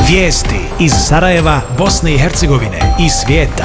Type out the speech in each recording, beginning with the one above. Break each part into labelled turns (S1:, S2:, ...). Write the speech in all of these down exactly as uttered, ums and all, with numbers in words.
S1: Vijesti iz Sarajeva, Bosne i Hercegovine i svijeta.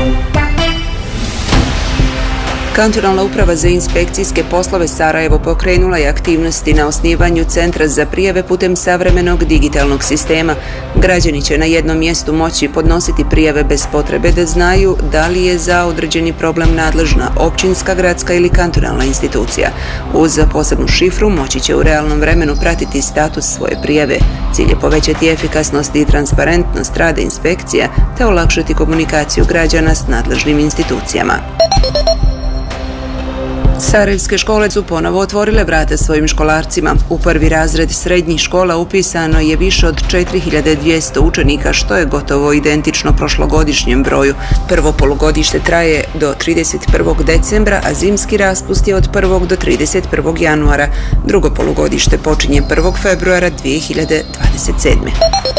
S2: Kantonalna uprava za inspekcijske poslove Sarajevo pokrenula je aktivnosti na osnivanju centra za prijave putem savremenog digitalnog sistema. Građani će na jednom mjestu moći podnositi prijave bez potrebe da znaju da li je za određeni problem nadležna općinska, gradska ili kantonalna institucija. Uz posebnu šifru moći će u realnom vremenu pratiti status svoje prijave. Cilj je povećati efikasnost i transparentnost rada inspekcija te olakšati komunikaciju građana s nadležnim institucijama. Sarajevske škole su ponovo otvorile vrata svojim školarcima. U prvi razred srednjih škola upisano je više od četiri hiljade dvjesto učenika, što je gotovo identično prošlogodišnjem broju. Prvo polugodište traje do trideset prvog decembra, a zimski raspust je od prvog do trideset prvog januara. Drugo polugodište počinje prvog februara dvije hiljade dvadeset sedme.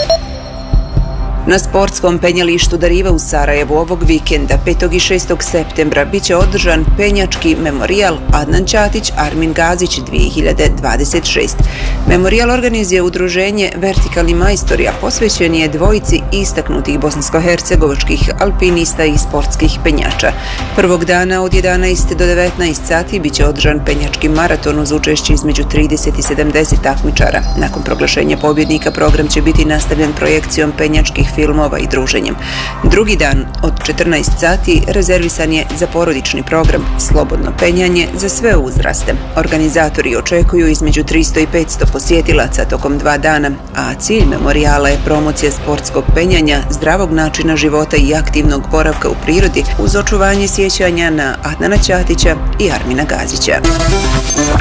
S2: Na sportskom penjalištu Dariva u Sarajevu ovog vikenda, petog i šestog septembra, bit će održan penjački memorijal Adnan Ćatić – Armin Gazić dvije hiljade dvadeset šeste. Memorijal organizuje udruženje Vertikalni majstori, a posvećen je dvojici istaknutih bosansko-hercegovačkih alpinista i sportskih penjača. Prvog dana od jedanaest do devetnaest sati bit će održan penjački maraton uz učešće između trideset i sedamdeset takmičara. Nakon proglašenja pobjednika program će biti nastavljen projekcijom penjačkih filmova i druženjem. Drugi dan od četrnaest sati rezervisan je za porodični program Slobodno penjanje za sve uzraste. Organizatori očekuju između tristo i petsto posjetilaca tokom dva dana, a cilj memorijala je promocija sportskog penjanja, zdravog načina života i aktivnog boravka u prirodi uz očuvanje sjećanja na Adnana Ćatića i Armina Gazića.